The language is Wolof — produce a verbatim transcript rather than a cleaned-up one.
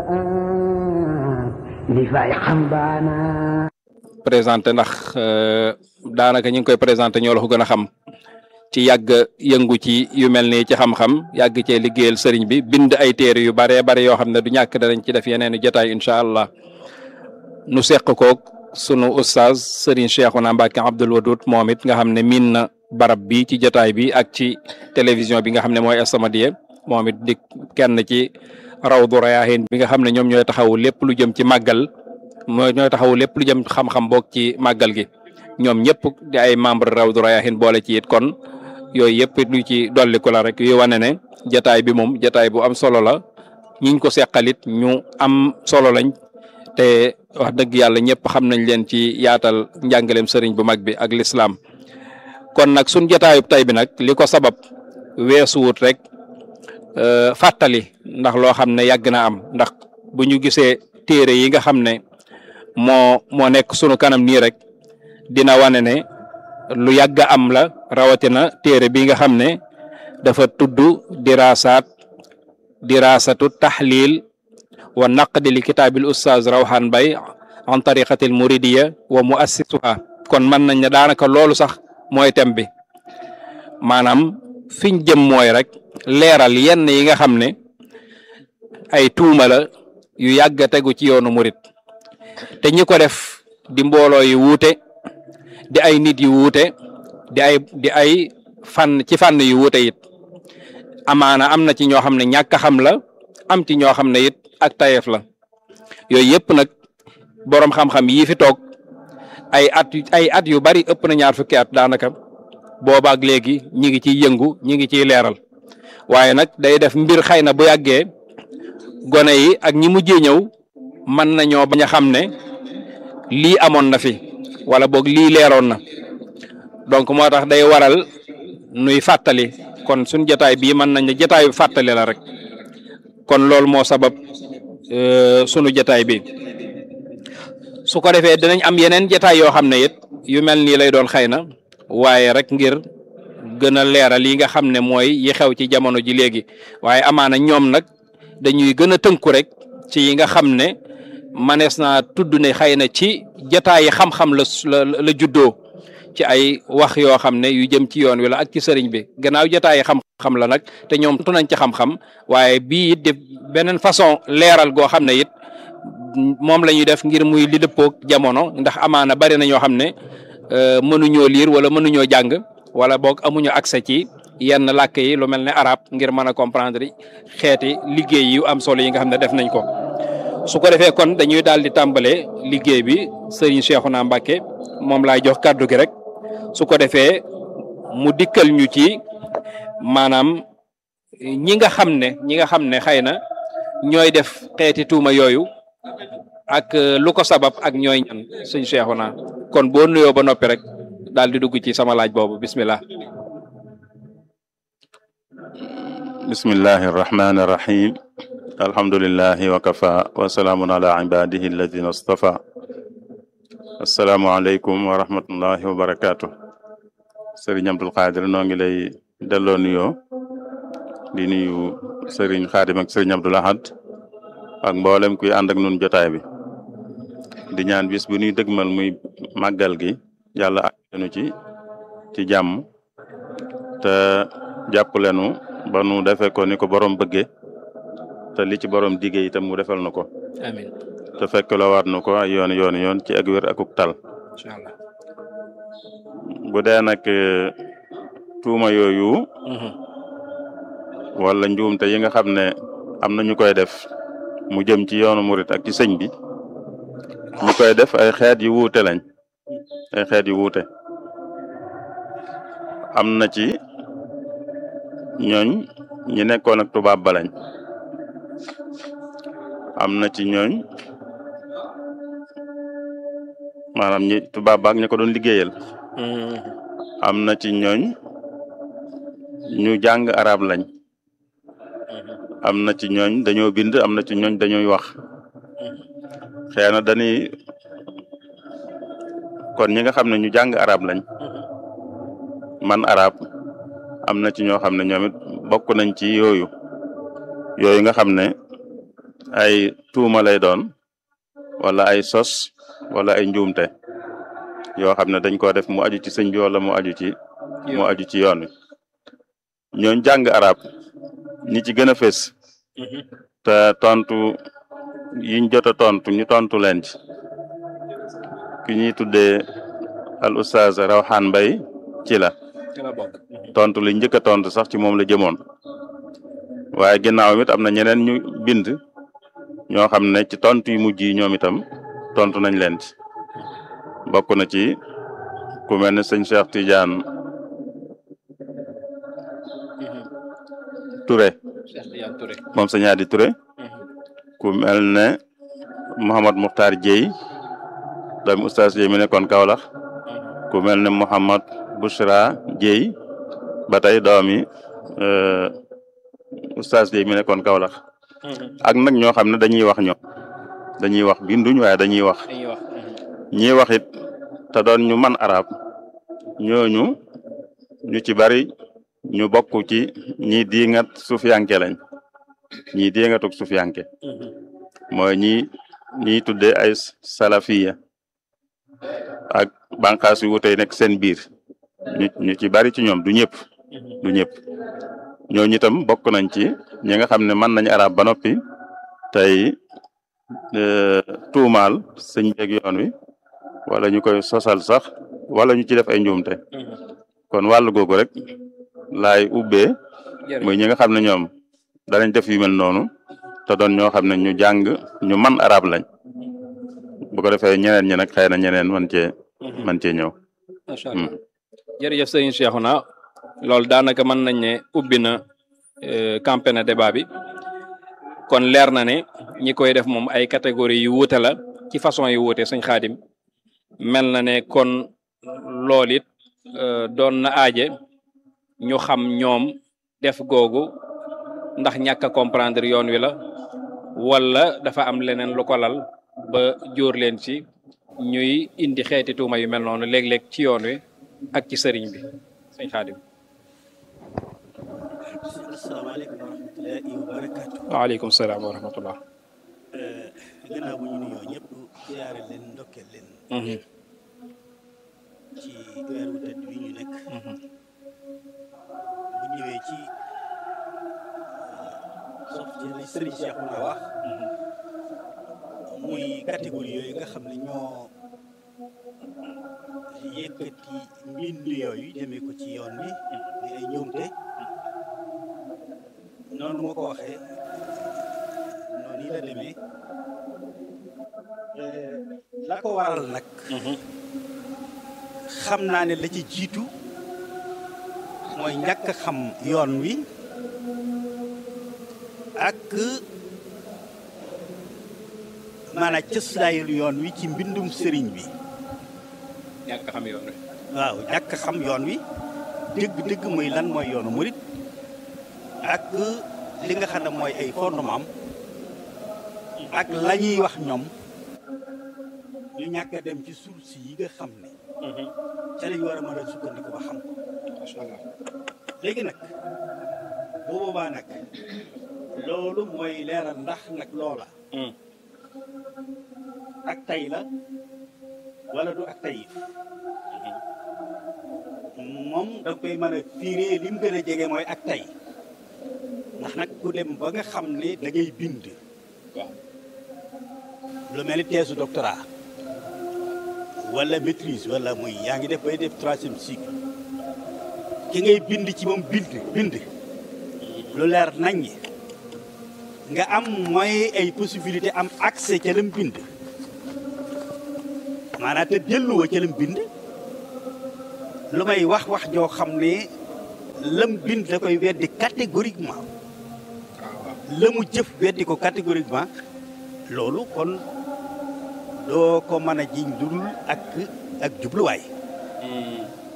présenté ndax daanaka ñu ngi koy présenté ñoo la ko gën a xam ci yàgg yëngu ci yu mel nii ci xam-xam yàgg cee liggéeyal sëriñ bi bind ay téere yu baree bari yoo xam ne du ñàkk danañ ci def yeneen i jotaay incha allah nu seq koog sunu ustaaz sëriñ Cheikhouna Mbacké Abdoul Wadoud moom it nga xam ne miin na barab bi ci jotaay bi ak ci télévision bi nga xam ne mooy As-Samadiyya moom it di kenn ci Rawdu Rayaahin bi nga xam ne ñoom ñooy taxawu lépp lu jëm ci màggal mooy ñooy taxawu lépp lu jëm xam-xam boog ci màggal gi ñoom ñëpp di ay membre Rawdu Rayaahin boole ci it kon yooyu yëpp lu ci dolliku la rek yu wane ne jataay bi moom jataay bu am solo la ñiñ ko seqalit ñu am solo lañ te wax dëgg yàlla ñëpp xam nañ leen ci yaatal njàngaleem sëriñ bu mag bi ak lislaam kon nag suñ jataayub tay bi nag li ko sabab weesuwut rek fàttali ndax loo xam ne yàgg na am ndax bu ñu gisee téere yi nga xam ne moo moo nekk sunu kanam nii rek dina wane ne lu yàgg am la rawatina téere bi nga xam ne dafa tudd diraasaat diraasatu taxlil wa naqdi li kitaabil ustaaz Rawhan Bay an tariqatil muridiya wa muassisuha kon mën nañ ne daanaka loolu sax mooy thème bi maanaam fiñ jëm mooy rek leeral yenn yi nga xam ne ay tuuma la yu yàgg a tegu ci yoonu murit te ñi ko def di mbooloo yu wuute di ay nit yu wuute di ay di ay fànn ci fànn yu wuute it amaana am na ci ñoo xam ne ñàkk a xam la am ci ñoo xam ne it ak tayeef la yooyu yëpp nag boroom xam-xam yii fi toog ay at ay at yu bari ëpp na ñaar fukki at daanaka boobaak léegi ñi ngi ciy yëngu ñi ngi ciy leeral waaye nag day def mbir xëy na bu yàggee gone yi ak ñi mujjee ñëw mën nañoo bañ a xam ne lii amoon na fi wala boog lii leeroon na donc moo tax day waral nuy fàttali kon suñ jotaay bii mën nañ ne jotaayu fàttali la rek kon loolu moo sabab sunu jotaay bi su ko defee dinañ am yeneen jotaay yoo xam ne it yu mel nii lay doon xëy na waaye rek ngir gën a leeral yi nga xam ne mooy yi xew ci jamono ji léegi waaye amaana ñoom nag dañuy gën a tënku rek ci yi nga xam ne manees naa tudd ne xëy na ci jotaay yi xam-xam la la la juddoo ci ay wax yoo xam ne yu jëm ci yoon wi la ak ci sëriñ bi gannaaw jotaay yi xam-xam la nag te ñoom tu nañ ci xam-xam waaye bii it di beneen façon leeral goo xam ne it moom la ñuy def ngir muy li dëppoog jamono ndax amaana bari na ñoo xam ne mënuñoo liir wala mënuñoo jàng wala boog amuñu accès ci yenn làkk yi lu mel ne arab ngir mën a comprendre xeeti liggéey yu am solo yi nga xam ne def nañ ko su ko defee kon dañuy daal di tàmbale liggéey bi Serigne Cheikhouna Mbacké moom laay jox kàddu gi rek su ko defee mu dikkal ñu ci maanaam ñi nga xam ne ñi nga xam ne xëy na ñooy def xeeti tuuma yooyu ak lu ko sabab ak ñooy ñan Serigne Cheikhouna kon boo nuyoo ba noppi rek daal di dugg ci sama laaj boobu bismillah bismillahi irrahmani irrahim alhamdulillahi wa kafa wa salaamun ala ibadihi alladina astafa assalaamu aleykum wa rahmatullahi wa barakatuh sëriñ Abdul Qadir noo ngi lay delloo nuyoo di nuyu sëriñ Xaadim ak sëriñ Abdul Ahad ak mboolem kuy ànd ak nun jotaay bi di ñaan bis bu ñuy dëgmal muy màggal gi yàlla àgganu ci ci jàmm te jàpp lenu ba nu defee ko ni ko borom bëggee te li ci borom diggee itam mu defal na ko. amiin te fekk la waat na ko ay yoon yoon yoon ci ak wér akuk tal. incha allah bu dee nag tuuma yooyu. wala njuumte yi nga xam ne am na ñu koy def mu jëm ci yoonu murit ak ci sëñ bi ñu koy def ay xeet yu wuute lañ ay xeet yu wuute am na ci. ñooñ ñi nekkoon ak tubaab ba lañ am na ci ñooñ maanaam ñi tubaab baak ñi ko doon liggéeyal am na ci ñooñ ñu jàng arab lañ am na ci ñooñ dañoo bind am na ci ñooñ dañuy wax xëy na dañuy kon ñi nga xam ne ñu jàng arab lañ man arab am na ci ñoo xam ne ñoom it bokk nañ ci yooyu yooyu nga xam ne ay tuuma lay doon wala ay sos wala ay njuumte yoo xam ne dañ koo def mu aju ci sëñ bi wala mu aju ci mu aju ci yoon wi ñooñ jàng arab ñi ci gën a fés te tontu yiñ jot a tontu ñu tontu leen ci ki ñuy tuddee al ustaaz Rawhan Mbay ci la tontu li njëkk a tontu sax ci moom la jëmoon waaye ginnaaw it am na ñeneen ñu bind ñoo xam ne ci tontu yu mujj yi ñoom itam tontu nañ leen ci bokk na ci ku mel ne sëñ Cheikh Tidiane Touré moom sëñ Adi Touré ku mel ne Mouhamad Mukhtar Dieye doomi oustaz Dieye mi nekkoon Kaolack ku mel ne Mouhamad Bouchra Dieye ba tey doomi oustaz Dieye mi nekkoon Kaolack ak nag ñoo xam ne dañuy wax ñoom dañuy wax binduñ waaye dañuy wax ñiy wax it te doon ñu man arab ñooñu ñu ci bari ñu bokk ci ñi diingat sufiyanke lañ ñi diingatuk sufiyanke mooy ñi ñiy tuddee ay salafiya ak bànqaas yu wutey nekk seen biir ñu ñu ci bari ci ñoom du ñëpp du ñëpp ñooñu itam bokk nañ ci ñi nga xam ne mën nañ arab ba noppi tey tuumaal sëñ beeg yoon wi wala ñu koy sosal sax wala ñu ci def ay njuumte kon wàllu googu rek laay ubbee muy ñi nga xam ne ñoom danañ def yu mel noonu te doon ñoo xam ne ñu jàng ñu man arab lañ bu ko defee ñeneen ñi nag xëy na ñeneen man cee man cee ñëw. macha allah jërëjëf sëñ Cheikhouna loolu daanaka mën nañ ne ubbi na campé na débat bi kon leer na ne ñi koy def moom ay catégorie yu wuute la ci façon yu wuute sëñ Xaadim mel na ne kon loolu it doon na aaje ñu xam ñoom def googu ndax ñàkk a comprendre yoon wi la wala dafa am leneen lu ko lal ba jóor leen ci ñuy indi xeeti tuuma yu mel noonu léeg-léeg ci yoon wi ak ci sëriñ bi sëñ Xaadim. asalaamaaleykum wa rahmatulahi wa barakaatu. waaleykum salaam wa rahmatullah. gannaaw bu ñu nuyoo ñëpp siyaare leen ndokkeel leen. ci weer wu tedd wi ñu nekk. bu ñëwee ci sof ci li Serigne Cheikhouna wax. muy catégorie yooyu nga xam ne ñoo yëkkati mbind yooyu jëmee ko ci yoon wi di ay njuumte. noonu ma ko waxee noonu yi la demee la ko waral nag xam naa ne la ci jiitu mooy ñàkk xam yoon wi ak maanaam cëslaayu yoon wi ci mbindum sëriñ bi. ñàkk xam yoon wi. waaw ñàkk xam yoon wi dëgg-dëgg muy lan mooy yoonu murit ak li nga xam ne mooy ay fondement ak la ñuy wax ñoom ñu ñàkk a dem ci source yi nga xam ne ca lañ war a mën a sukkandiku ba xam ko. macha allah léegi nag bu boobaa nag loolu mooy leeral ndax nag loola ak tay la wala du ak tayif moom da koy mën a firee li mu gën a jege mooy ak tay ndax nag ku dem ba nga xam ne da ngay bind lu mel ni thèse doctorat wala maîtrise wala muy yaa ngi def bay def troisième cycle ki ngay bind ci moom bind bind lu leer nañ nga am mooy ay possibilité am accès ca lam bind maanaam te delluwa ca lam bind lu may wax wax joo xam ne lam bind da koy weddi catégoriquement la mu jëf weddi ko catégoriquement loolu kon doo ko mën a jiñ dul ak ak jubluwaay